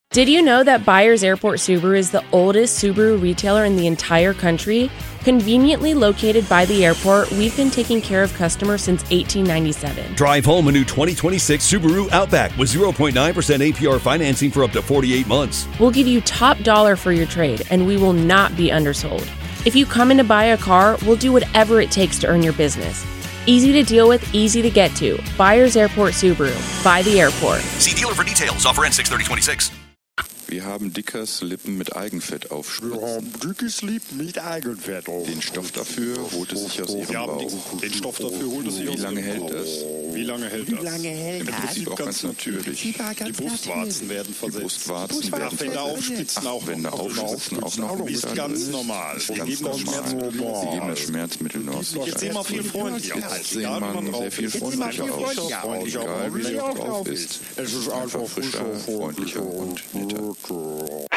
Did you know that Byers Airport Subaru is the oldest Subaru retailer in the entire country? Conveniently located by the airport, we've been taking care of customers since 1897. Drive home a new 2026 Subaru Outback with 0.9% APR financing for up to 48 months. We'll give you top dollar for your trade, and we will not be undersold. If you come in to buy a car, we'll do whatever it takes to earn your business. Easy to deal with, easy to get to. Byers Airport Subaru. By the airport. See dealer for details. Offer ends 6/30/26. Wir haben Dickers Lippen mit Eigenfett aufspritzen. Wir haben Dickers Lippen mit Eigenfett auf. Den Stoff dafür holt es sich aus ihrem Bauch. Den Stoff dafür holt es sich aus Wie lange ihrem hält Bauch. das? Wie lange hält das? Im Prinzip auch ganz natürlich. Die Brustwarzen werden Die versetzt. Brustwarzen werden Nachwände aufspitzen auch Nachwände aufspitzen auch noch ist gut. ganz normal. Ist Wir ganz geben das normal. Schmerzmittel Sie geben das Schmerzmittel nur aus Jetzt sehen wir viel freundlicher aus. Jetzt sehen man sehr viel freundlicher aus. Egal wie sie drauf ist. Es ist Einfach frischer, freundlicher und netter.